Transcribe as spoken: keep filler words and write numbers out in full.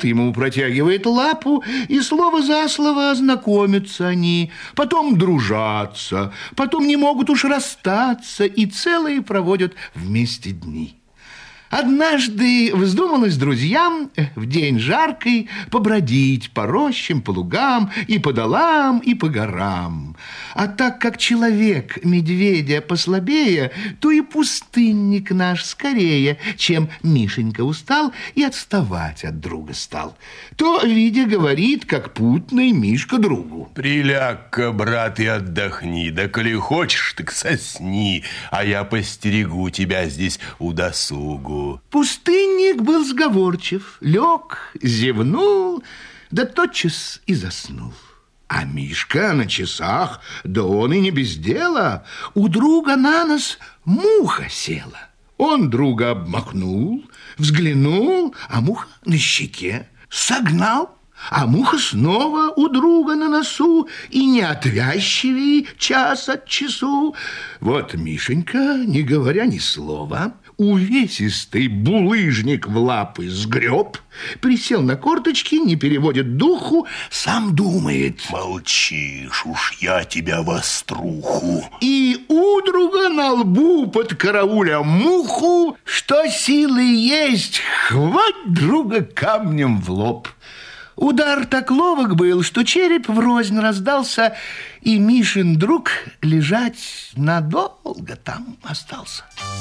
Тот ему протягивает лапу, и слово за слово знакомятся они, потом дружатся, потом не могут уж расстаться и целые проводят вместе дни. Однажды вздумалось друзьям в день жаркий побродить по рощам, по лугам, и по долам, и по горам. А так как человек медведя послабее, то и пустынник наш скорее, чем Мишенька устал и отставать от друга стал. То, видя, говорит, как путный Мишка другу: приляг-ка, брат, и отдохни, да коли хочешь, так сосни, а я постерегу тебя здесь у досугу. Пустынник был сговорчив, лег, зевнул, да тотчас и заснул. А Мишка на часах, да он и не без дела. У друга на нос муха села. Он друга обмахнул, взглянул, а муха на щеке. Согнал, а муха снова у друга на носу, и не отвязчивей час от часу. Вот Мишенька, не говоря ни слова, увесистый булыжник в лапы сгреб, присел на корточки, не переводит духу, сам думает: молчишь, уж я тебя в оструху. И у друга на лбу под карауля муху, что силы есть, хвать друга камнем в лоб. Удар так ловок был, что череп врознь раздался, и Мишин друг лежать надолго там остался.